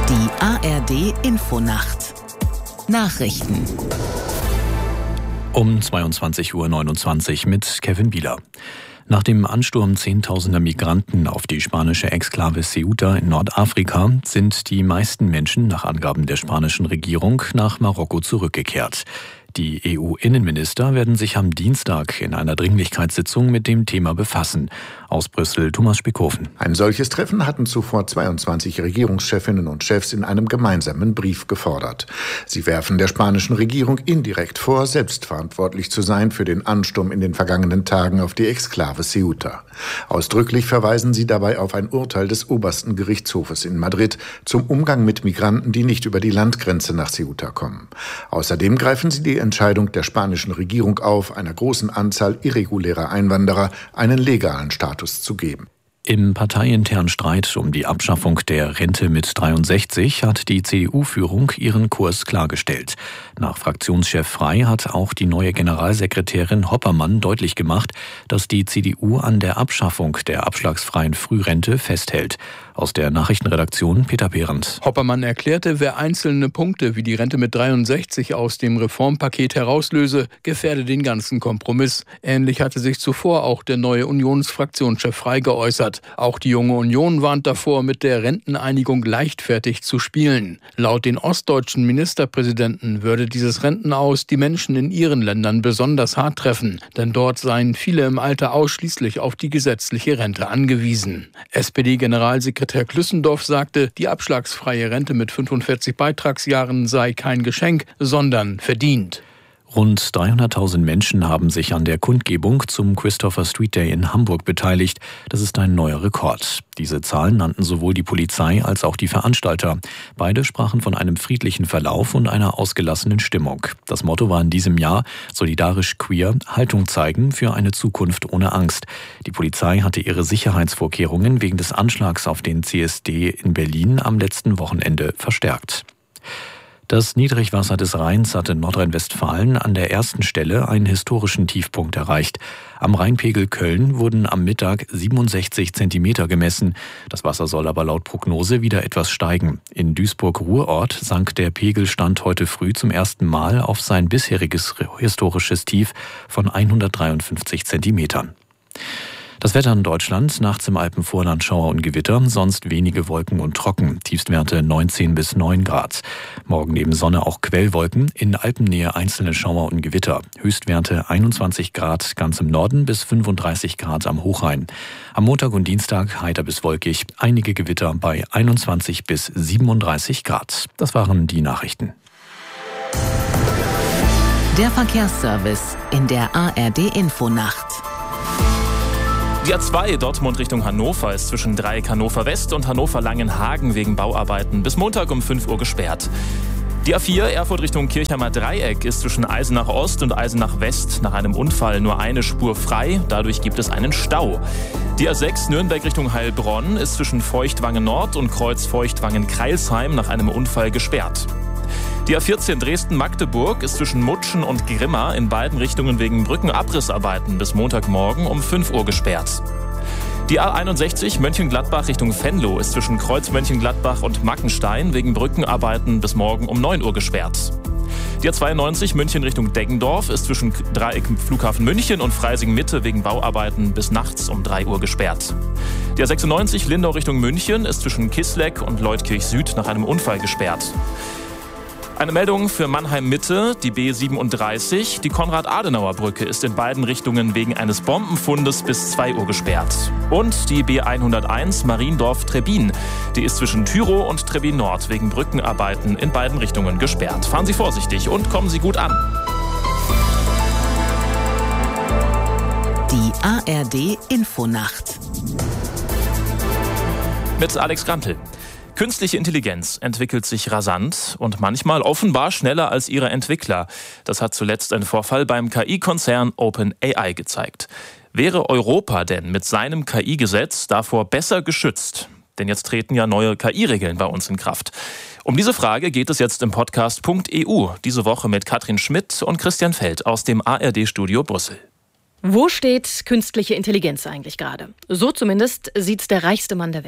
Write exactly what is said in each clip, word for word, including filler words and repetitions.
Die A R D-Infonacht Nachrichten um zweiundzwanzig Uhr neunundzwanzig mit Kevin Bieler. Nach dem Ansturm zehntausender Migranten auf die spanische Exklave Ceuta in Nordafrika sind die meisten Menschen nach Angaben der spanischen Regierung nach Marokko zurückgekehrt. Die E U-Innenminister werden sich am Dienstag in einer Dringlichkeitssitzung mit dem Thema befassen. Aus Brüssel Thomas Spiekofen. Ein solches Treffen hatten zuvor zweiundzwanzig Regierungschefinnen und Chefs in einem gemeinsamen Brief gefordert. Sie werfen der spanischen Regierung indirekt vor, selbstverantwortlich zu sein für den Ansturm in den vergangenen Tagen auf die Exklave Ceuta. Ausdrücklich verweisen sie dabei auf ein Urteil des obersten Gerichtshofes in Madrid zum Umgang mit Migranten, die nicht über die Landgrenze nach Ceuta kommen. Außerdem greifen sie die Entscheidung der spanischen Regierung auf, einer großen Anzahl irregulärer Einwanderer einen legalen Status zu geben. Im parteiinternen Streit um die Abschaffung der Rente mit dreiundsechzig hat die C D U-Führung ihren Kurs klargestellt. Nach Fraktionschef Frey hat auch die neue Generalsekretärin Hoppermann deutlich gemacht, dass die C D U an der Abschaffung der abschlagsfreien Frührente festhält. Aus der Nachrichtenredaktion Peter Behrendt. Hoppermann erklärte, wer einzelne Punkte wie die Rente mit dreiundsechzig aus dem Reformpaket herauslöse, gefährde den ganzen Kompromiss. Ähnlich hatte sich zuvor auch der neue Unionsfraktionschef Frey geäußert. Auch die Junge Union warnt davor, mit der Renteneinigung leichtfertig zu spielen. Laut den ostdeutschen Ministerpräsidenten würde dieses Rentenaus die Menschen in ihren Ländern besonders hart treffen, denn dort seien viele im Alter ausschließlich auf die gesetzliche Rente angewiesen. S P D-Generalsekretär Herr Klüssendorf sagte, die abschlagsfreie Rente mit fünfundvierzig Beitragsjahren sei kein Geschenk, sondern verdient. Rund dreihunderttausend Menschen haben sich an der Kundgebung zum Christopher Street Day in Hamburg beteiligt. Das ist ein neuer Rekord. Diese Zahlen nannten sowohl die Polizei als auch die Veranstalter. Beide sprachen von einem friedlichen Verlauf und einer ausgelassenen Stimmung. Das Motto war in diesem Jahr solidarisch queer, Haltung zeigen für eine Zukunft ohne Angst. Die Polizei hatte ihre Sicherheitsvorkehrungen wegen des Anschlags auf den C S D in Berlin am letzten Wochenende verstärkt. Das Niedrigwasser des Rheins hat in Nordrhein-Westfalen an der ersten Stelle einen historischen Tiefpunkt erreicht. Am Rheinpegel Köln wurden am Mittag siebenundsechzig Zentimeter gemessen. Das Wasser soll aber laut Prognose wieder etwas steigen. In Duisburg-Ruhrort sank der Pegelstand heute früh zum ersten Mal auf sein bisheriges historisches Tief von hundertdreiundfünfzig Zentimetern. Das Wetter in Deutschland, nachts im Alpenvorland Schauer und Gewitter, sonst wenige Wolken und trocken, Tiefstwerte neunzehn bis neun Grad. Morgen neben Sonne auch Quellwolken, in Alpennähe einzelne Schauer und Gewitter. Höchstwerte einundzwanzig Grad ganz im Norden bis fünfunddreißig Grad am Hochrhein. Am Montag und Dienstag heiter bis wolkig, einige Gewitter bei einundzwanzig bis siebenunddreißig Grad. Das waren die Nachrichten. Der Verkehrsservice in der A R D-Infonacht. Die A zwei Dortmund Richtung Hannover ist zwischen Dreieck Hannover West und Hannover Langenhagen wegen Bauarbeiten bis Montag um fünf Uhr gesperrt. Die A vier Erfurt Richtung Kirchheimer Dreieck ist zwischen Eisenach Ost und Eisenach West nach einem Unfall nur eine Spur frei. Dadurch gibt es einen Stau. Die A sechs Nürnberg Richtung Heilbronn ist zwischen Feuchtwangen Nord und Kreuz Feuchtwangen-Kreilsheim nach einem Unfall gesperrt. Die A vierzehn Dresden-Magdeburg ist zwischen Mutschen und Grimma in beiden Richtungen wegen Brückenabrissarbeiten bis Montagmorgen um fünf Uhr gesperrt. Die A einundsechzig Mönchengladbach Richtung Venlo ist zwischen Kreuz Mönchengladbach und Mackenstein wegen Brückenarbeiten bis morgen um neun Uhr gesperrt. Die A zweiundneunzig München Richtung Deggendorf ist zwischen Dreieck Flughafen München und Freising Mitte wegen Bauarbeiten bis nachts um drei Uhr gesperrt. Die A sechsundneunzig Lindau Richtung München ist zwischen Kisleck und Leutkirch Süd nach einem Unfall gesperrt. Eine Meldung für Mannheim Mitte, die B siebenunddreißig. Die Konrad-Adenauer-Brücke ist in beiden Richtungen wegen eines Bombenfundes bis zwei Uhr gesperrt. Und die B hunderteins Mariendorf-Trebbin. Die ist zwischen Tyrow und Trebbin Nord wegen Brückenarbeiten in beiden Richtungen gesperrt. Fahren Sie vorsichtig und kommen Sie gut an. Die A R D-Infonacht Mit Alex Grantel. Künstliche Intelligenz entwickelt sich rasant und manchmal offenbar schneller als ihre Entwickler. Das hat zuletzt ein Vorfall beim K I-Konzern OpenAI gezeigt. Wäre Europa denn mit seinem K I-Gesetz davor besser geschützt? Denn jetzt treten ja neue K I-Regeln bei uns in Kraft. Um diese Frage geht es jetzt im Podcast Punkt E U. Diese Woche mit Katrin Schmidt und Christian Feld aus dem A R D-Studio Brüssel. Wo steht künstliche Intelligenz eigentlich gerade? So zumindest sieht's der reichste Mann der Welt.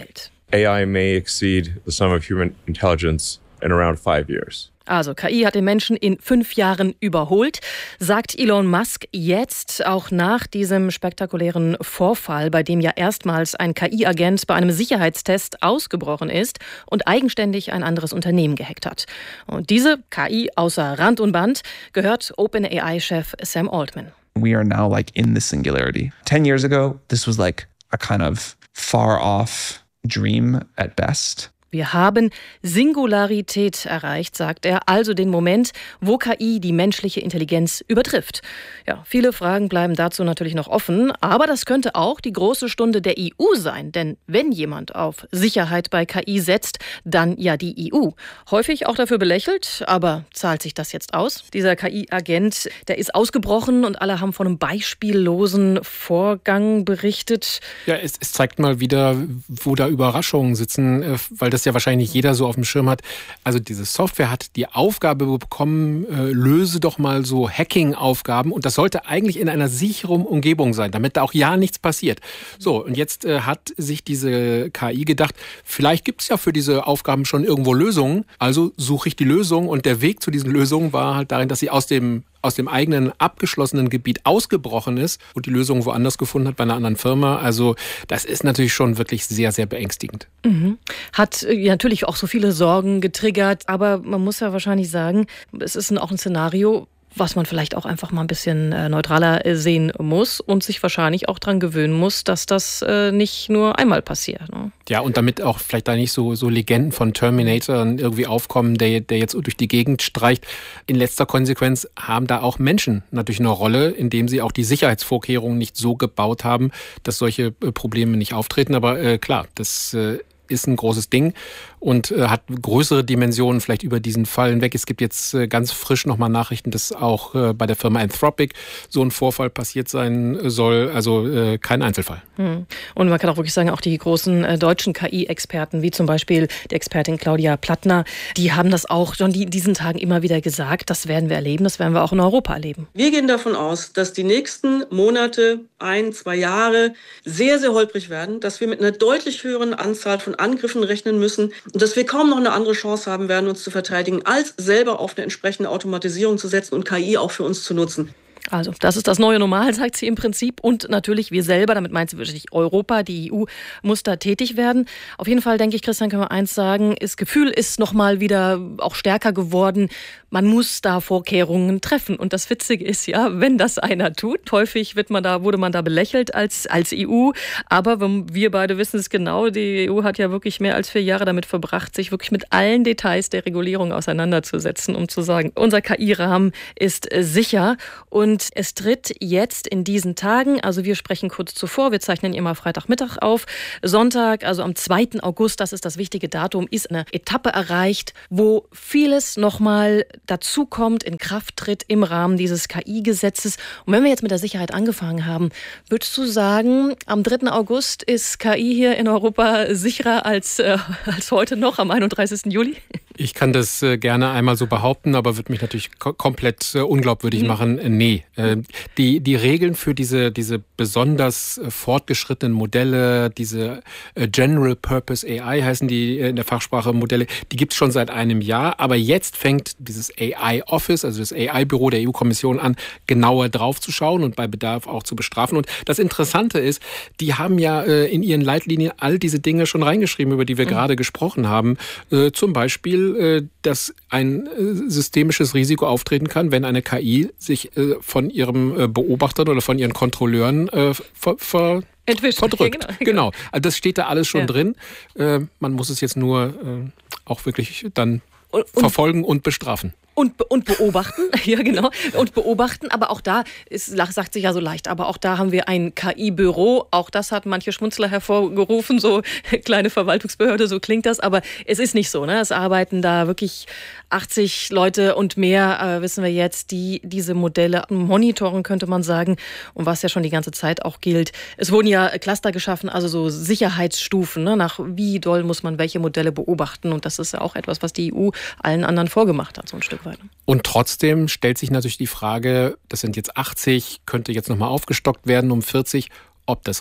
A I may exceed the sum of human intelligence in around five years. Also K I hat den Menschen in fünf Jahren überholt, sagt Elon Musk jetzt, auch nach diesem spektakulären Vorfall, bei dem ja erstmals ein K I-Agent bei einem Sicherheitstest ausgebrochen ist und eigenständig ein anderes Unternehmen gehackt hat. Und diese K I außer Rand und Band gehört OpenAI-Chef Sam Altman. We are now like in the singularity. Ten years ago, this was like a kind of far off dream at best. Wir haben Singularität erreicht, sagt er, also den Moment, wo K I die menschliche Intelligenz übertrifft. Ja, viele Fragen bleiben dazu natürlich noch offen, aber das könnte auch die große Stunde der E U sein, denn wenn jemand auf Sicherheit bei K I setzt, dann ja die E U. Häufig auch dafür belächelt, aber zahlt sich das jetzt aus? Dieser K I-Agent, der ist ausgebrochen und alle haben von einem beispiellosen Vorgang berichtet. Ja, es, es zeigt mal wieder, wo da Überraschungen sitzen, weil das ja wahrscheinlich jeder so auf dem Schirm hat. Also diese Software hat die Aufgabe bekommen, äh, löse doch mal so Hacking-Aufgaben und das sollte eigentlich in einer sicheren Umgebung sein, damit da auch ja nichts passiert. So, und jetzt äh, hat sich diese K I gedacht, vielleicht gibt es ja für diese Aufgaben schon irgendwo Lösungen, also suche ich die Lösung und der Weg zu diesen Lösungen war halt darin, dass sie aus dem aus dem eigenen abgeschlossenen Gebiet ausgebrochen ist und die Lösung woanders gefunden hat bei einer anderen Firma. Also das ist natürlich schon wirklich sehr, sehr beängstigend. Mhm. Hat ja, natürlich auch so viele Sorgen getriggert, aber man muss ja wahrscheinlich sagen, es ist auch ein Szenario, was man vielleicht auch einfach mal ein bisschen äh, neutraler äh, sehen muss und sich wahrscheinlich auch dran gewöhnen muss, dass das äh, nicht nur einmal passiert. Ne? Ja, und damit auch vielleicht da nicht so, so Legenden von Terminator irgendwie aufkommen, der, der jetzt durch die Gegend streicht. In letzter Konsequenz haben da auch Menschen natürlich eine Rolle, indem sie auch die Sicherheitsvorkehrungen nicht so gebaut haben, dass solche äh, Probleme nicht auftreten. Aber äh, klar, das äh, ist ein großes Ding und äh, hat größere Dimensionen vielleicht über diesen Fall hinweg. Es gibt jetzt äh, ganz frisch nochmal Nachrichten, dass auch äh, bei der Firma Anthropic so ein Vorfall passiert sein soll. Also äh, kein Einzelfall. Hm. Und man kann auch wirklich sagen, auch die großen äh, deutschen K I-Experten, wie zum Beispiel die Expertin Claudia Plattner, die haben das auch schon in diesen Tagen immer wieder gesagt. Das werden wir erleben, das werden wir auch in Europa erleben. Wir gehen davon aus, dass die nächsten Monate, ein, zwei Jahre sehr, sehr holprig werden, dass wir mit einer deutlich höheren Anzahl von Angriffen rechnen müssen und dass wir kaum noch eine andere Chance haben werden, uns zu verteidigen, als selber auf eine entsprechende Automatisierung zu setzen und K I auch für uns zu nutzen. Also, das ist das neue Normal, sagt sie im Prinzip. Und natürlich wir selber, damit meint sie wirklich Europa, die E U, muss da tätig werden. Auf jeden Fall, denke ich, Christian, können wir eins sagen, das Gefühl ist nochmal wieder auch stärker geworden. Man muss da Vorkehrungen treffen. Und das Witzige ist ja, wenn das einer tut, häufig wird man da, wurde man da belächelt als, als E U. Aber wir beide wissen es genau, die E U hat ja wirklich mehr als vier Jahre damit verbracht, sich wirklich mit allen Details der Regulierung auseinanderzusetzen, um zu sagen, unser K I-Rahmen ist sicher. Und es tritt jetzt in diesen Tagen, also wir sprechen kurz zuvor, wir zeichnen immer Freitagmittag auf, Sonntag, also am zweiten August, das ist das wichtige Datum, ist eine Etappe erreicht, wo vieles nochmal dazukommt, in Kraft tritt im Rahmen dieses K I-Gesetzes. Und wenn wir jetzt mit der Sicherheit angefangen haben, würdest du sagen, am dritten August ist K I hier in Europa sicherer als, äh, als heute noch, am einunddreißigsten Juli? Ich kann das äh, gerne einmal so behaupten, aber würde mich natürlich ko- komplett äh, unglaubwürdig mhm. machen. Äh, nee, äh, die, die Regeln für diese, diese besonders äh, fortgeschrittenen Modelle, diese äh, General Purpose A I heißen die äh, in der Fachsprache Modelle, die gibt es schon seit einem Jahr. Aber jetzt fängt dieses A I Office, also das A I-Büro der E U-Kommission an, genauer drauf zu schauen und bei Bedarf auch zu bestrafen. Und das Interessante ist, die haben ja äh, in ihren Leitlinien all diese Dinge schon reingeschrieben, über die wir mhm. gerade gesprochen haben. Äh, zum Beispiel, dass ein systemisches Risiko auftreten kann, wenn eine K I sich von ihrem Beobachtern oder von ihren Kontrolleuren ver, ver, verdrückt. Ja, genau. genau. Also das steht da alles schon ja. drin. Man muss es jetzt nur auch wirklich dann und, und verfolgen und bestrafen. Und, und beobachten, ja genau, und beobachten, aber auch da, ist, sagt sich ja so leicht, aber auch da haben wir ein K I-Büro, auch das hat manche Schmunzler hervorgerufen, so kleine Verwaltungsbehörde, so klingt das, aber es ist nicht so, ne? Es arbeiten da wirklich achtzig Leute und mehr, äh, wissen wir jetzt, die diese Modelle monitoren, könnte man sagen, und was ja schon die ganze Zeit auch gilt. Es wurden ja Cluster geschaffen, also so Sicherheitsstufen, ne? Nach wie doll muss man welche Modelle beobachten, und das ist ja auch etwas, was die E U allen anderen vorgemacht hat, so ein Stück weit. Und trotzdem stellt sich natürlich die Frage, das sind jetzt achtzig, könnte jetzt nochmal aufgestockt werden um vierzig, ob das reicht.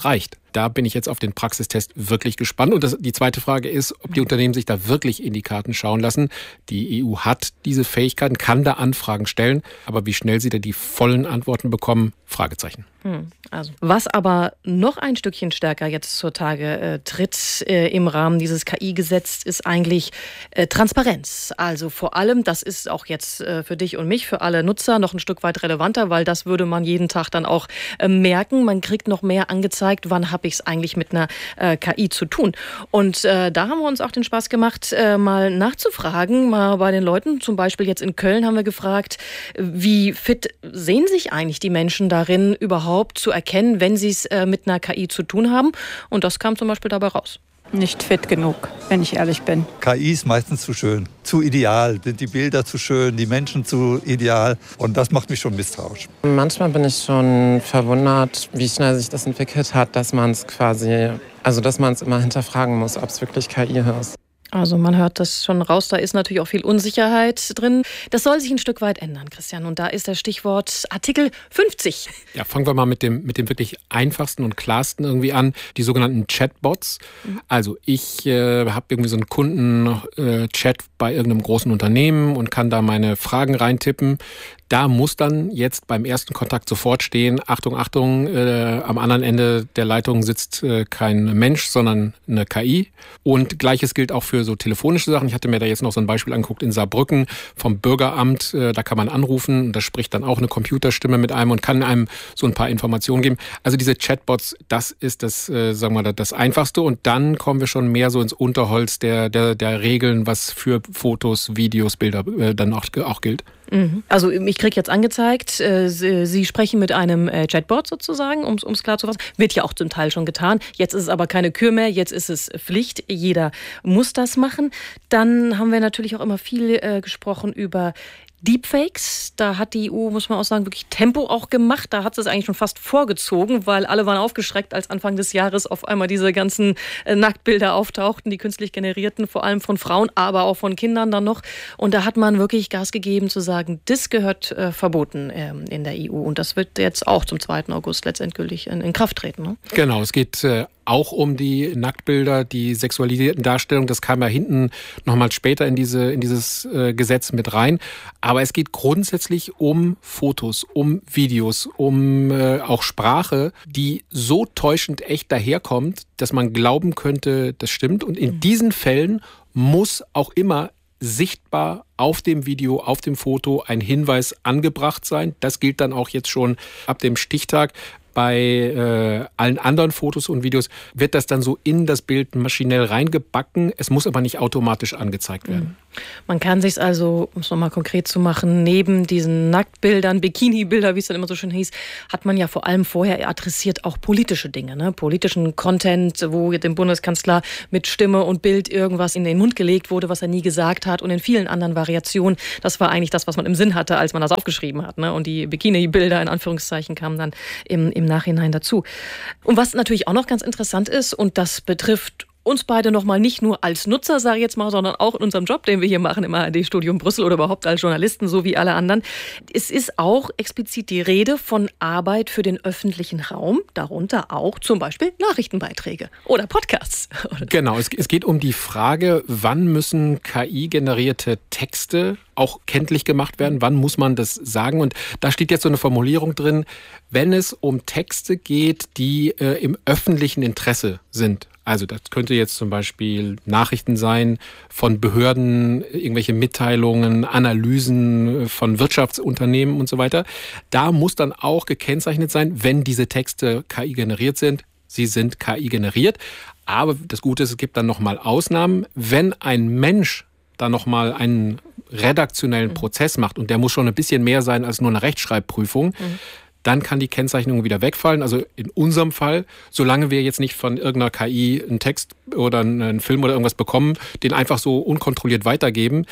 Da bin ich jetzt auf den Praxistest wirklich gespannt. Und das, die zweite Frage ist, ob die Unternehmen sich da wirklich in die Karten schauen lassen. Die E U hat diese Fähigkeiten, kann da Anfragen stellen. Aber wie schnell sie da die vollen Antworten bekommen, Fragezeichen. Hm, also. Was aber noch ein Stückchen stärker jetzt zutage äh, tritt äh, im Rahmen dieses K I-Gesetzes, ist eigentlich äh, Transparenz. Also vor allem, das ist auch jetzt äh, für dich und mich, für alle Nutzer noch ein Stück weit relevanter, weil das würde man jeden Tag dann auch äh, merken. Man kriegt noch mehr angezeigt, wann habe ich es eigentlich mit einer äh, K I zu tun. Und äh, da haben wir uns auch den Spaß gemacht, äh, mal nachzufragen, mal bei den Leuten, zum Beispiel jetzt in Köln haben wir gefragt, wie fit sehen sich eigentlich die Menschen darin, überhaupt zu erkennen, wenn sie es äh, mit einer K I zu tun haben. Und das kam zum Beispiel dabei raus. Nicht fit genug, wenn ich ehrlich bin. K I ist meistens zu schön, zu ideal. Sind die Bilder zu schön, die Menschen zu ideal. Und das macht mich schon misstrauisch. Manchmal bin ich schon verwundert, wie schnell sich das entwickelt hat, dass man es quasi, also dass man es immer hinterfragen muss, ob es wirklich K I ist. Also man hört das schon raus, da ist natürlich auch viel Unsicherheit drin. Das soll sich ein Stück weit ändern, Christian. Und da ist das Stichwort Artikel fünfzig. Ja, fangen wir mal mit dem, mit dem wirklich einfachsten und klarsten irgendwie an. Die sogenannten Chatbots. Mhm. Also ich äh, habe irgendwie so einen Kunden-Chat äh, bei irgendeinem großen Unternehmen und kann da meine Fragen reintippen. Da muss dann jetzt beim ersten Kontakt sofort stehen, Achtung, Achtung, äh, am anderen Ende der Leitung sitzt äh, kein Mensch, sondern eine K I. Und Gleiches gilt auch für so telefonische Sachen. Ich hatte mir da jetzt noch so ein Beispiel angeguckt in Saarbrücken vom Bürgeramt. Äh, da kann man anrufen und da spricht dann auch eine Computerstimme mit einem und kann einem so ein paar Informationen geben. Also diese Chatbots, das ist das, äh, sagen wir mal, das Einfachste. Und dann kommen wir schon mehr so ins Unterholz der, der, der Regeln, was für Fotos, Videos, Bilder äh, dann auch, auch gilt. Also ich kriege jetzt angezeigt, äh, Sie, Sie sprechen mit einem äh, Chatbot sozusagen, um es klar zu fassen. Wird ja auch zum Teil schon getan. Jetzt ist es aber keine Kür mehr, jetzt ist es Pflicht. Jeder muss das machen. Dann haben wir natürlich auch immer viel äh, gesprochen über Deepfakes, da hat die E U, muss man auch sagen, wirklich Tempo auch gemacht. Da hat sie es eigentlich schon fast vorgezogen, weil alle waren aufgeschreckt, als Anfang des Jahres auf einmal diese ganzen äh, Nacktbilder auftauchten, die künstlich generierten, vor allem von Frauen, aber auch von Kindern dann noch. Und da hat man wirklich Gas gegeben zu sagen, das gehört äh, verboten äh, in der E U. Und das wird jetzt auch zum zweiten August letztendgültig in, in Kraft treten. Ne? Genau, es geht äh, auch um die Nacktbilder, die sexualisierten Darstellungen. Das kam ja hinten nochmal später in, diese, in dieses äh, Gesetz mit rein. Aber es geht grundsätzlich um Fotos, um Videos, um äh, auch Sprache, die so täuschend echt daherkommt, dass man glauben könnte, das stimmt. Und in diesen Fällen muss auch immer sichtbar auf dem Video, auf dem Foto ein Hinweis angebracht sein. Das gilt dann auch jetzt schon ab dem Stichtag. Bei äh, allen anderen Fotos und Videos wird das dann so in das Bild maschinell reingebacken. Es muss aber nicht automatisch angezeigt werden. Man kann sich also, um es nochmal konkret zu machen, neben diesen Nacktbildern, Bikini-Bilder, wie es dann immer so schön hieß, hat man ja vor allem vorher adressiert auch politische Dinge, ne? Politischen Content, wo dem Bundeskanzler mit Stimme und Bild irgendwas in den Mund gelegt wurde, was er nie gesagt hat, und in vielen anderen Variationen. Das war eigentlich das, was man im Sinn hatte, als man das aufgeschrieben hat, ne? Und die Bikini-Bilder in Anführungszeichen kamen dann im, im Nachhinein dazu. Und was natürlich auch noch ganz interessant ist, und das betrifft uns beide nochmal nicht nur als Nutzer, sage ich jetzt mal, sondern auch in unserem Job, den wir hier machen im A R D-Studio in Brüssel oder überhaupt als Journalisten, so wie alle anderen. Es ist auch explizit die Rede von Arbeit für den öffentlichen Raum, darunter auch zum Beispiel Nachrichtenbeiträge oder Podcasts. Genau, es, es geht um die Frage, wann müssen K I-generierte Texte auch kenntlich gemacht werden, wann muss man das sagen? Und da steht jetzt so eine Formulierung drin, wenn es um Texte geht, die äh, im öffentlichen Interesse sind. Also das könnte jetzt zum Beispiel Nachrichten sein von Behörden, irgendwelche Mitteilungen, Analysen von Wirtschaftsunternehmen und so weiter. Da muss dann auch gekennzeichnet sein, wenn diese Texte K I generiert sind. Sie sind K I generiert. Aber das Gute ist, es gibt dann nochmal Ausnahmen. Wenn ein Mensch da nochmal einen redaktionellen Prozess macht, und der muss schon ein bisschen mehr sein als nur eine Rechtschreibprüfung, mhm. dann kann die Kennzeichnung wieder wegfallen. Also in unserem Fall, solange wir jetzt nicht von irgendeiner K I einen Text oder einen Film oder irgendwas bekommen, den einfach so unkontrolliert weitergeben,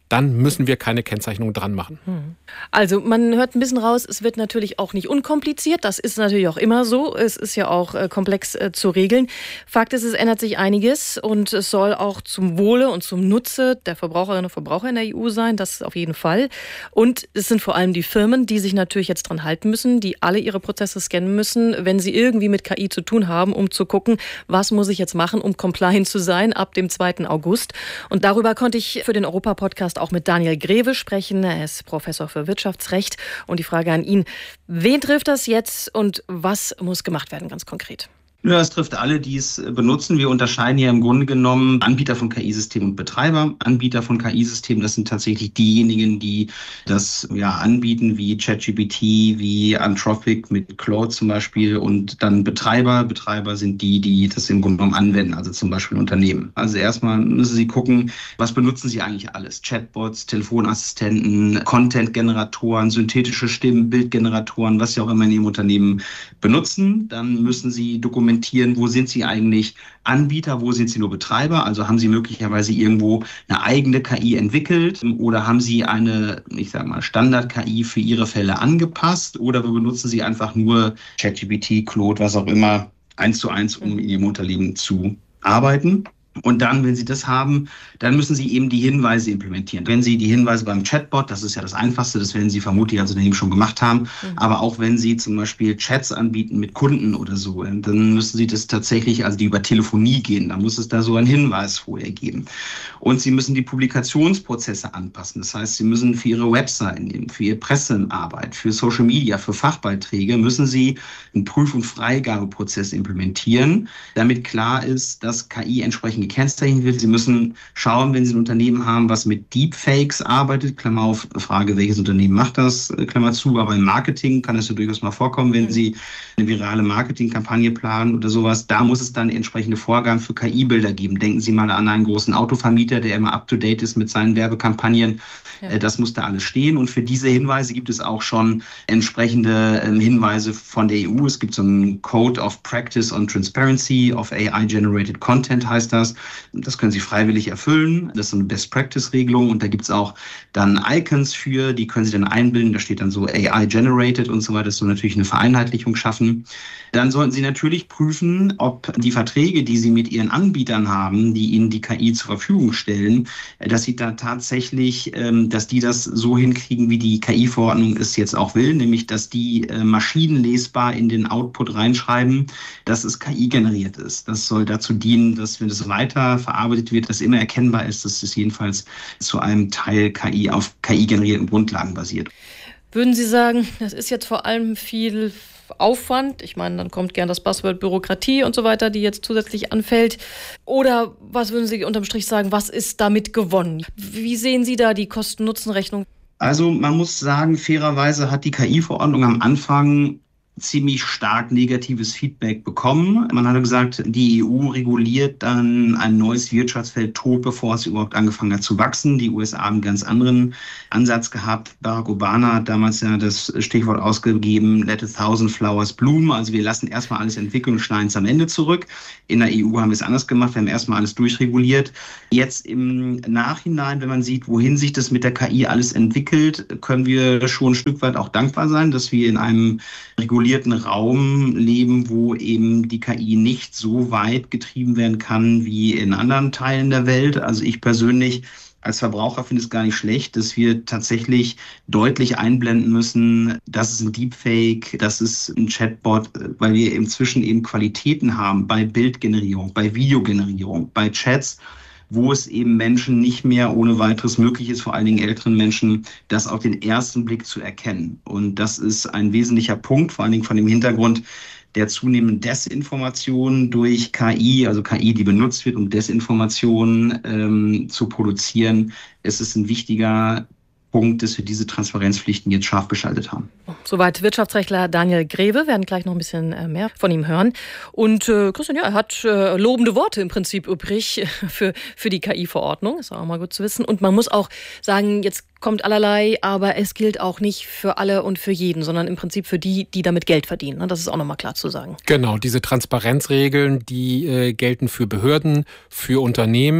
dann müssen wir keine Kennzeichnung dran machen. Also man hört ein bisschen raus, es wird natürlich auch nicht unkompliziert. Das ist natürlich auch immer so. Es ist ja auch äh, komplex äh, zu regeln. Fakt ist, es ändert sich einiges und es soll auch zum Wohle und zum Nutze der Verbraucherinnen und Verbraucher in der E U sein. Das auf jeden Fall. Und es sind vor allem die Firmen, die sich natürlich jetzt dran halten müssen, die alle ihre Prozesse scannen müssen, wenn sie irgendwie mit K I zu tun haben, um zu gucken, was muss ich jetzt machen, um compliant zu sein ab dem zweiten August. Und darüber konnte ich für den Europa-Podcast auch mit Daniel Greve sprechen. Er ist Professor für Wirtschaftsrecht. Und die Frage an ihn, wen trifft das jetzt und was muss gemacht werden ganz konkret? Ja, es trifft alle, die es benutzen. Wir unterscheiden ja im Grunde genommen Anbieter von K I-Systemen und Betreiber. Anbieter von K I-Systemen, das sind tatsächlich diejenigen, die das ja anbieten, wie ChatGPT, wie Anthropic mit Claude zum Beispiel. Und dann Betreiber. Betreiber sind die, die das im Grunde genommen anwenden, also zum Beispiel Unternehmen. Also erstmal müssen Sie gucken, was benutzen Sie eigentlich alles? Chatbots, Telefonassistenten, Content-Generatoren, synthetische Stimmen, Bildgeneratoren, was Sie auch immer in Ihrem Unternehmen benutzen. Dann müssen Sie dokumentieren, wo sind Sie eigentlich Anbieter, wo sind Sie nur Betreiber? Also haben Sie möglicherweise irgendwo eine eigene K I entwickelt oder haben Sie eine, ich sage mal, Standard-K I für Ihre Fälle angepasst oder benutzen Sie einfach nur ChatGPT, Claude, was auch immer, eins zu eins, um in Ihrem Unternehmen zu arbeiten? Und dann, wenn Sie das haben, dann müssen Sie eben die Hinweise implementieren. Wenn Sie die Hinweise beim Chatbot, das ist ja das Einfachste, das werden Sie vermutlich als Unternehmen schon gemacht haben, mhm. aber auch wenn Sie zum Beispiel Chats anbieten mit Kunden oder so, dann müssen Sie das tatsächlich, also die über Telefonie gehen, dann muss es da so einen Hinweis vorher geben. Und Sie müssen die Publikationsprozesse anpassen. Das heißt, Sie müssen für Ihre Webseiten, für Ihre Pressearbeit, für Social Media, für Fachbeiträge, müssen Sie einen Prüf- und Freigabeprozess implementieren, damit klar ist, dass K I entsprechend gekennzeichnet wird. Sie müssen schauen, wenn Sie ein Unternehmen haben, was mit Deepfakes arbeitet, Klammer auf, Frage, welches Unternehmen macht das, Klammer zu, aber im Marketing kann es ja durchaus mal vorkommen, wenn Sie eine virale Marketingkampagne planen oder sowas, da muss es dann entsprechende Vorgaben für K I-Bilder geben. Denken Sie mal an einen großen Autovermieter, der immer up-to-date ist mit seinen Werbekampagnen. Ja. Das muss da alles stehen und für diese Hinweise gibt es auch schon entsprechende Hinweise von der E U. Es gibt so einen Code of Practice on Transparency of A I-Generated Content, heißt das. Das können Sie freiwillig erfüllen. Das ist eine Best-Practice-Regelung und da gibt es auch dann Icons für, die können Sie dann einbilden. Da steht dann so A I-Generated und so weiter. Das soll natürlich eine Vereinheitlichung schaffen. Dann sollten Sie natürlich prüfen, ob die Verträge, die Sie mit Ihren Anbietern haben, die Ihnen die K I zur Verfügung stellen, dass Sie da tatsächlich, dass die das so hinkriegen, wie die K I-Verordnung es jetzt auch will, nämlich dass die maschinenlesbar in den Output reinschreiben, dass es K I generiert ist. Das soll dazu dienen, dass wenn es weiter verarbeitet wird, dass immer erkennbar ist, dass es jedenfalls zu einem Teil K I auf K I-generierten Grundlagen basiert. Würden Sie sagen, das ist jetzt vor allem viel Aufwand? Ich meine, dann kommt gern das Buzzword Bürokratie und so weiter, die jetzt zusätzlich anfällt. Oder was würden Sie unterm Strich sagen, was ist damit gewonnen? Wie sehen Sie da die Kosten-Nutzen-Rechnung? Also man muss sagen, fairerweise hat die K I-Verordnung am Anfang ziemlich stark negatives Feedback bekommen. Man hatte gesagt, die E U reguliert dann ein neues Wirtschaftsfeld tot, bevor es überhaupt angefangen hat zu wachsen. Die U S A haben einen ganz anderen Ansatz gehabt. Barack Obama hat damals ja das Stichwort ausgegeben, let a thousand flowers bloom. Also wir lassen erstmal alles entwickeln und schneiden es am Ende zurück. In der E U haben wir es anders gemacht. Wir haben erstmal alles durchreguliert. Jetzt im Nachhinein, wenn man sieht, wohin sich das mit der K I alles entwickelt, können wir schon ein Stück weit auch dankbar sein, dass wir in einem regulierten Raum leben, wo eben die K I nicht so weit getrieben werden kann wie in anderen Teilen der Welt. Also ich persönlich als Verbraucher finde es gar nicht schlecht, dass wir tatsächlich deutlich einblenden müssen, das ist ein Deepfake, das ist ein Chatbot, weil wir inzwischen eben Qualitäten haben bei Bildgenerierung, bei Videogenerierung, bei Chats, wo es eben Menschen nicht mehr ohne weiteres möglich ist, vor allen Dingen älteren Menschen, das auf den ersten Blick zu erkennen. Und das ist ein wesentlicher Punkt, vor allen Dingen von dem Hintergrund der zunehmenden Desinformation durch K I, also K I, die benutzt wird, um Desinformation ähm, zu produzieren. Es ist ein wichtiger Punkt, dass wir diese Transparenzpflichten jetzt scharf geschaltet haben. Soweit Wirtschaftsrechtler Daniel Greve. Wir werden gleich noch ein bisschen mehr von ihm hören. Und äh, Christian, ja, er hat äh, lobende Worte im Prinzip übrig für, für die K I-Verordnung. Ist auch mal gut zu wissen. Und man muss auch sagen, jetzt kommt allerlei, aber es gilt auch nicht für alle und für jeden, sondern im Prinzip für die, die damit Geld verdienen. Das ist auch nochmal klar zu sagen. Genau, diese Transparenzregeln, die äh, gelten für Behörden, für Unternehmen,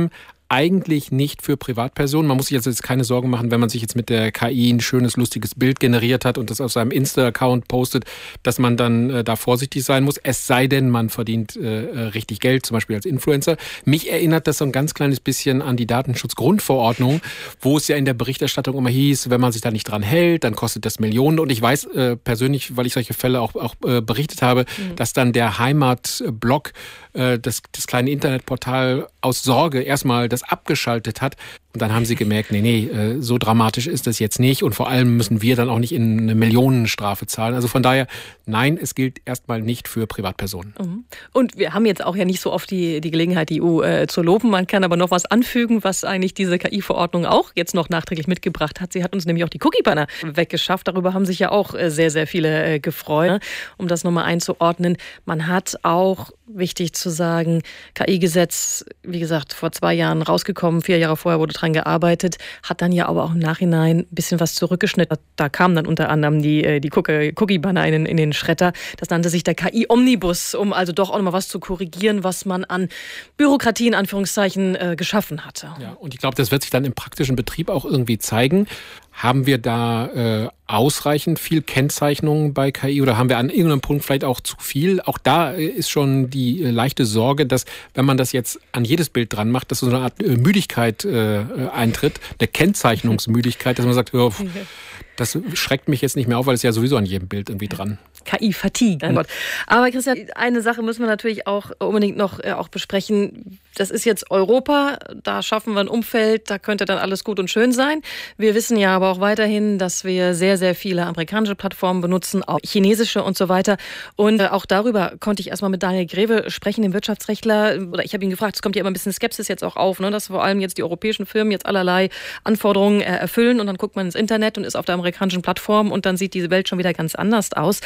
eigentlich nicht für Privatpersonen. Man muss sich jetzt keine Sorgen machen, wenn man sich jetzt mit der K I ein schönes, lustiges Bild generiert hat und das auf seinem Insta-Account postet, dass man dann äh, da vorsichtig sein muss. Es sei denn, man verdient äh, richtig Geld, zum Beispiel als Influencer. Mich erinnert das so ein ganz kleines bisschen an die Datenschutzgrundverordnung, wo es ja in der Berichterstattung immer hieß, wenn man sich da nicht dran hält, dann kostet das Millionen. Und ich weiß äh, persönlich, weil ich solche Fälle auch, auch äh, berichtet habe, mhm. dass dann der Heimatblog, äh, das, das kleine Internetportal aus Sorge erstmal das abgeschaltet hat. Und dann haben sie gemerkt, nee, nee, so dramatisch ist das jetzt nicht. Und vor allem müssen wir dann auch nicht in eine Millionenstrafe zahlen. Also von daher, nein, es gilt erstmal nicht für Privatpersonen. Und wir haben jetzt auch ja nicht so oft die, die Gelegenheit, die E U äh, zu loben. Man kann aber noch was anfügen, was eigentlich diese K I-Verordnung auch jetzt noch nachträglich mitgebracht hat. Sie hat uns nämlich auch die Cookie-Banner weggeschafft. Darüber haben sich ja auch äh, sehr, sehr viele äh, gefreut. Um das nochmal einzuordnen, man hat auch, wichtig zu sagen, K I-Gesetz, wie gesagt, vor zwei Jahren rausgekommen, vier Jahre vorher wurde dran gearbeitet, hat dann ja aber auch im Nachhinein ein bisschen was zurückgeschnitten. Da kamen dann unter anderem die, die Cookie-Banner in, in den Schredder. Das nannte sich der K I-Omnibus, um also doch auch nochmal was zu korrigieren, was man an Bürokratie in Anführungszeichen äh, geschaffen hatte. Ja, und ich glaube, das wird sich dann im praktischen Betrieb auch irgendwie zeigen. Haben wir da äh, ausreichend viel Kennzeichnung bei K I oder haben wir an irgendeinem Punkt vielleicht auch zu viel? Auch da äh, ist schon die äh, leichte Sorge, dass wenn man das jetzt an jedes Bild dran macht, dass so eine Art äh, Müdigkeit äh, eintritt, eine Kennzeichnungsmüdigkeit, dass man sagt, oh, das schreckt mich jetzt nicht mehr auf, weil es ja sowieso an jedem Bild irgendwie dran. K I-Fatigue. Aber Christian, eine Sache müssen wir natürlich auch unbedingt noch äh, auch besprechen. Das ist jetzt Europa, da schaffen wir ein Umfeld, da könnte dann alles gut und schön sein. Wir wissen ja aber auch weiterhin, dass wir sehr, sehr viele amerikanische Plattformen benutzen, auch chinesische und so weiter. Und äh, auch darüber konnte ich erstmal mit Daniel Greve sprechen, dem Wirtschaftsrechtler. Oder ich habe ihn gefragt, es kommt ja immer ein bisschen Skepsis jetzt auch auf, ne, dass vor allem jetzt die europäischen Firmen jetzt allerlei Anforderungen äh, erfüllen und dann guckt man ins Internet und ist auf der amerikanischen Plattform und dann sieht diese Welt schon wieder ganz anders aus.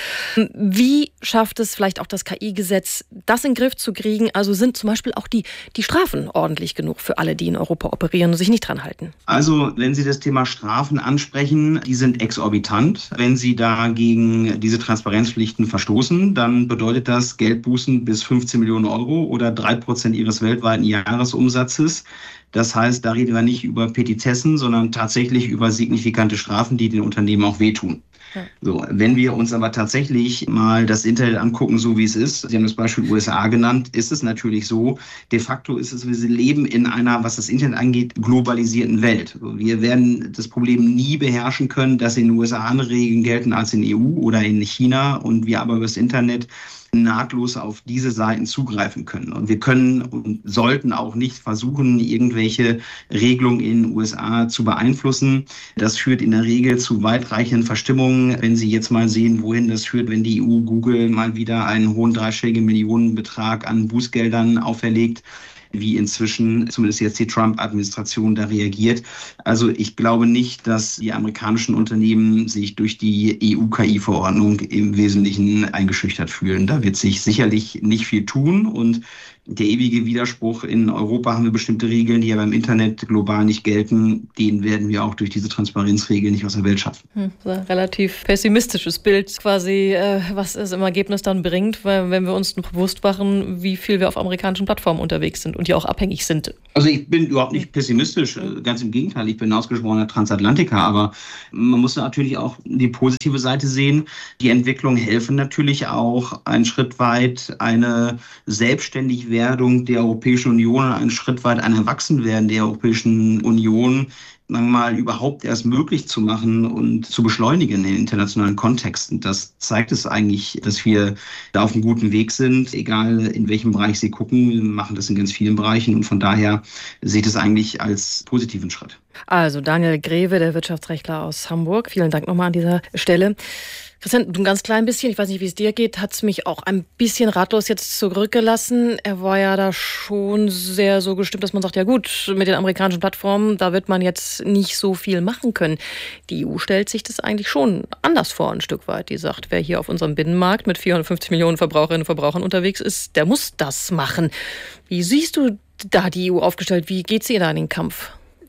Wie schafft es vielleicht auch das K I-Gesetz, das in den Griff zu kriegen? Also sind zum Beispiel auch die, die Strafen ordentlich genug für alle, die in Europa operieren und sich nicht dran halten? Also, wenn Sie das Thema Strafen ansprechen, die sind exorbitant. Wenn Sie da gegen diese Transparenzpflichten verstoßen, dann bedeutet das Geldbußen bis fünfzehn Millionen Euro oder drei Prozent Ihres weltweiten Jahresumsatzes. Das heißt, da reden wir nicht über Petitessen, sondern tatsächlich über signifikante Strafen, die den Unternehmen auch wehtun. Ja. So, wenn wir uns aber tatsächlich mal das Internet angucken, so wie es ist, Sie haben das Beispiel U S A genannt, ist es natürlich so, de facto ist es, wir leben in einer, was das Internet angeht, globalisierten Welt. Wir werden das Problem nie beherrschen können, dass in den U S A andere Regeln gelten als in der E U oder in China und wir aber über das Internet nahtlos auf diese Seiten zugreifen können. Und wir können und sollten auch nicht versuchen, irgendwelche Regelungen in den U S A zu beeinflussen. Das führt in der Regel zu weitreichenden Verstimmungen. Wenn Sie jetzt mal sehen, wohin das führt, wenn die E U Google mal wieder einen hohen dreistelligen Millionenbetrag an Bußgeldern auferlegt, wie inzwischen zumindest jetzt die Trump-Administration da reagiert. Also ich glaube nicht, dass die amerikanischen Unternehmen sich durch die E U-K I-Verordnung im Wesentlichen eingeschüchtert fühlen. Da wird sich sicherlich nicht viel tun und der ewige Widerspruch, in Europa haben wir bestimmte Regeln, die aber im Internet global nicht gelten, den werden wir auch durch diese Transparenzregeln nicht aus der Welt schaffen. Hm, ein relativ pessimistisches Bild quasi, was es im Ergebnis dann bringt, weil wenn wir uns bewusst machen, wie viel wir auf amerikanischen Plattformen unterwegs sind und ja auch abhängig sind. Also ich bin überhaupt nicht pessimistisch, ganz im Gegenteil, ich bin ein ausgesprochener Transatlantiker, aber man muss natürlich auch die positive Seite sehen. Die Entwicklungen helfen natürlich auch ein Schritt weit eine selbstständig Werdung der Europäischen Union, ein Schritt weit ein Erwachsenwerden der Europäischen Union, sagen wir mal, überhaupt erst möglich zu machen und zu beschleunigen in internationalen Kontexten. Das zeigt es eigentlich, dass wir da auf einem guten Weg sind, egal in welchem Bereich Sie gucken. Wir machen das in ganz vielen Bereichen und von daher sehe ich das eigentlich als positiven Schritt. Also Daniel Greve, der Wirtschaftsrechtler aus Hamburg. Vielen Dank nochmal an dieser Stelle. Christian, ein ganz klein bisschen, ich weiß nicht, wie es dir geht, hat es mich auch ein bisschen ratlos jetzt zurückgelassen. Er war ja da schon sehr so gestimmt, dass man sagt, ja gut, mit den amerikanischen Plattformen, da wird man jetzt nicht so viel machen können. Die E U stellt sich das eigentlich schon anders vor, ein Stück weit. Die sagt, wer hier auf unserem Binnenmarkt mit vierhundertfünfzig Millionen Verbraucherinnen und Verbrauchern unterwegs ist, der muss das machen. Wie siehst du da die E U aufgestellt? Wie geht sie da in den Kampf?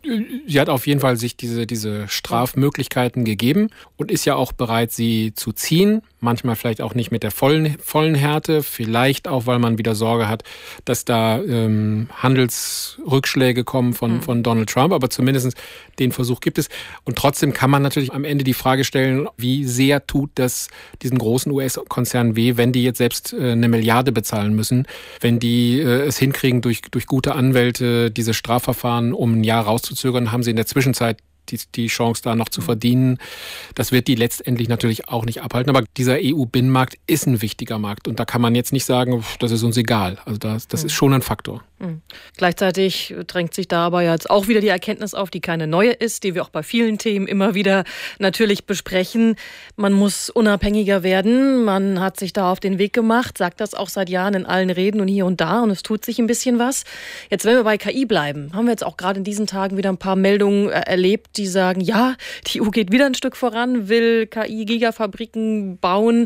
sie hat auf jeden Fall sich diese, diese Strafmöglichkeiten gegeben und ist ja auch bereit, sie zu ziehen. Manchmal vielleicht auch nicht mit der vollen, vollen Härte, vielleicht auch, weil man wieder Sorge hat, dass da ähm, Handelsrückschläge kommen von, mhm. von Donald Trump. Aber zumindest den Versuch gibt es. Und trotzdem kann man natürlich am Ende die Frage stellen, wie sehr tut das diesen großen U S-Konzernen weh, wenn die jetzt selbst äh, eine Milliarde bezahlen müssen, wenn die äh, es hinkriegen, durch, durch gute Anwälte diese Strafverfahren um ein Jahr rauszuzögern, haben sie in der Zwischenzeit Die, die Chance da noch zu verdienen. Das wird die letztendlich natürlich auch nicht abhalten. Aber dieser E U-Binnenmarkt ist ein wichtiger Markt. Und da kann man jetzt nicht sagen, das ist uns egal. Also das, das ist schon ein Faktor. Mhm. Gleichzeitig drängt sich da aber jetzt auch wieder die Erkenntnis auf, die keine neue ist, die wir auch bei vielen Themen immer wieder natürlich besprechen. Man muss unabhängiger werden. Man hat sich da auf den Weg gemacht, sagt das auch seit Jahren in allen Reden und hier und da. Und es tut sich ein bisschen was. Jetzt, wenn wir bei K I bleiben, haben wir jetzt auch gerade in diesen Tagen wieder ein paar Meldungen erlebt, die sagen, ja, die E U geht wieder ein Stück voran, will K I-Gigafabriken bauen.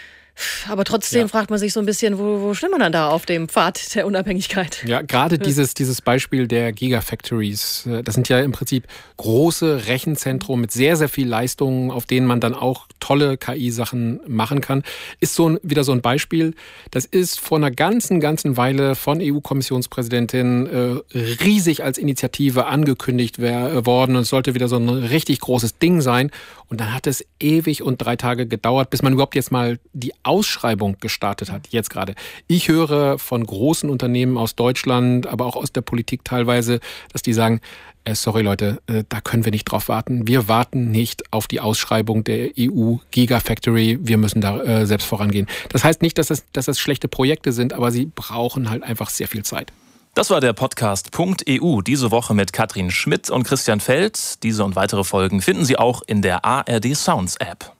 Aber trotzdem ja. fragt man sich so ein bisschen, wo, wo steht man dann da auf dem Pfad der Unabhängigkeit? Ja, gerade dieses, dieses Beispiel der Gigafactories, das sind ja im Prinzip große Rechenzentren mit sehr, sehr viel Leistung, auf denen man dann auch tolle K I-Sachen machen kann, ist so ein, wieder so ein Beispiel. Das ist vor einer ganzen, ganzen Weile von E U-Kommissionspräsidentin äh, riesig als Initiative angekündigt wär, worden und es sollte wieder so ein richtig großes Ding sein. Und dann hat es ewig und drei Tage gedauert, bis man überhaupt jetzt mal die Ausschreibung gestartet hat, jetzt gerade. Ich höre von großen Unternehmen aus Deutschland, aber auch aus der Politik teilweise, dass die sagen, äh, sorry Leute, äh, da können wir nicht drauf warten. Wir warten nicht auf die Ausschreibung der E U-Gigafactory. Wir müssen da äh, selbst vorangehen. Das heißt nicht, dass das, dass das schlechte Projekte sind, aber sie brauchen halt einfach sehr viel Zeit. Das war der Podcast Punkt E U, diese Woche mit Katrin Schmidt und Christian Feld. Diese und weitere Folgen finden Sie auch in der A R D Sounds App.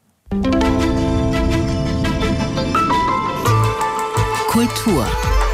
Kultur.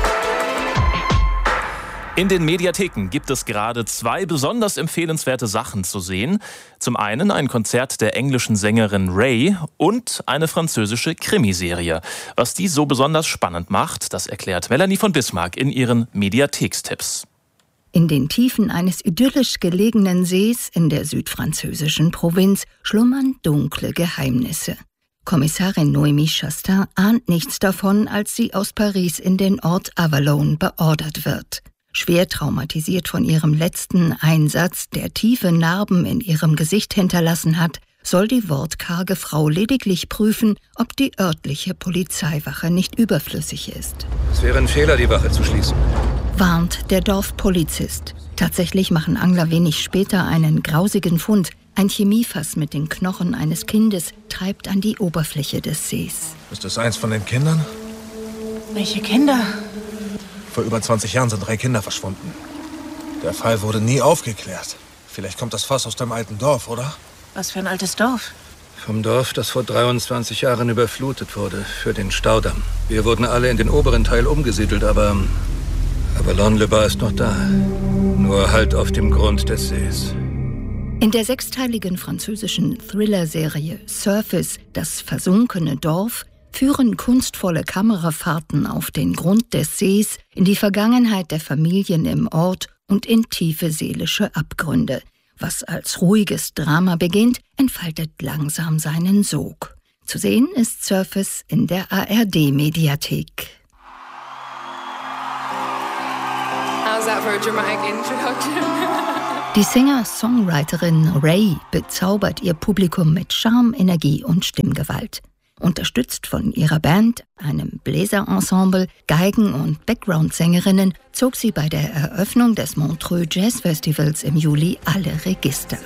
In den Mediatheken gibt es gerade zwei besonders empfehlenswerte Sachen zu sehen. Zum einen ein Konzert der englischen Sängerin Ray und eine französische Krimiserie. Was die so besonders spannend macht, das erklärt Melanie von Bismarck in ihren Mediathekstipps. In den Tiefen eines idyllisch gelegenen Sees in der südfranzösischen Provinz schlummern dunkle Geheimnisse. Kommissarin Noémie Chastain ahnt nichts davon, als sie aus Paris in den Ort Avallon beordert wird. Schwer traumatisiert von ihrem letzten Einsatz, der tiefe Narben in ihrem Gesicht hinterlassen hat, soll die wortkarge Frau lediglich prüfen, ob die örtliche Polizeiwache nicht überflüssig ist. Es wäre ein Fehler, die Wache zu schließen, warnt der Dorfpolizist. Tatsächlich machen Angler wenig später einen grausigen Fund. Ein Chemiefass mit den Knochen eines Kindes treibt an die Oberfläche des Sees. Ist das eins von den Kindern? Welche Kinder? Vor über zwanzig Jahren sind drei Kinder verschwunden. Der Fall wurde nie aufgeklärt. Vielleicht kommt das Fass aus dem alten Dorf, oder? Was für ein altes Dorf? Vom Dorf, das vor dreiundzwanzig Jahren überflutet wurde, für den Staudamm. Wir wurden alle in den oberen Teil umgesiedelt, aber... Aber Lonlebar ist noch da. Nur halt auf dem Grund des Sees. In der sechsteiligen französischen Thriller-Serie Surface, das versunkene Dorf, führen kunstvolle Kamerafahrten auf den Grund des Sees, in die Vergangenheit der Familien im Ort und in tiefe seelische Abgründe. Was als ruhiges Drama beginnt, entfaltet langsam seinen Sog. Zu sehen ist Surface in der A R D-Mediathek. How's that for a dramatic introduction? Die Singer-Songwriterin Ray bezaubert ihr Publikum mit Charme, Energie und Stimmgewalt. Unterstützt von ihrer Band, einem Bläserensemble, Geigen- und Background-Sängerinnen, zog sie bei der Eröffnung des Montreux Jazz Festivals im Juli alle Register.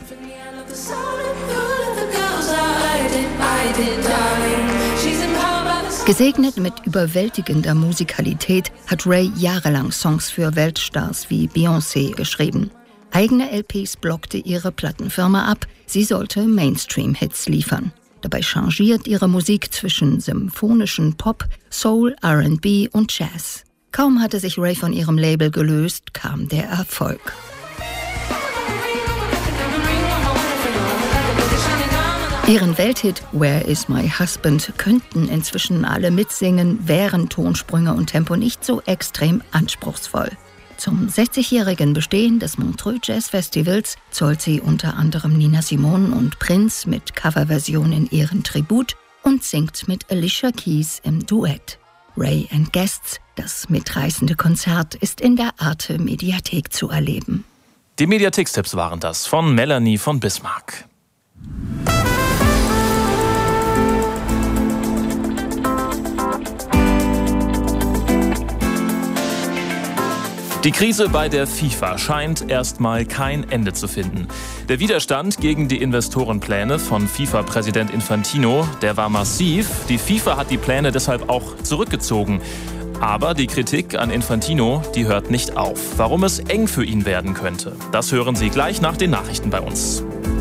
Gesegnet mit überwältigender Musikalität hat Ray jahrelang Songs für Weltstars wie Beyoncé geschrieben. Eigene L Ps blockte ihre Plattenfirma ab, sie sollte Mainstream-Hits liefern. Dabei changiert ihre Musik zwischen symphonischen Pop, Soul, R and B und Jazz. Kaum hatte sich Ray von ihrem Label gelöst, kam der Erfolg. Ihren Welthit Where is my husband könnten inzwischen alle mitsingen, wären Tonsprünge und Tempo nicht so extrem anspruchsvoll. Zum sechzigjährigen Bestehen des Montreux Jazz Festivals zollt sie unter anderem Nina Simone und Prince mit Coverversionen ihren Tribut und singt mit Alicia Keys im Duett. Ray and Guests, das mitreißende Konzert, ist in der Arte Mediathek zu erleben. Die Mediathekstipps waren das von Melanie von Bismarck. Die Krise bei der FIFA scheint erstmal kein Ende zu finden. Der Widerstand gegen die Investorenpläne von FIFA-Präsident Infantino, der war massiv. Die FIFA hat die Pläne deshalb auch zurückgezogen. Aber die Kritik an Infantino, die hört nicht auf. Warum es eng für ihn werden könnte, das hören Sie gleich nach den Nachrichten bei uns.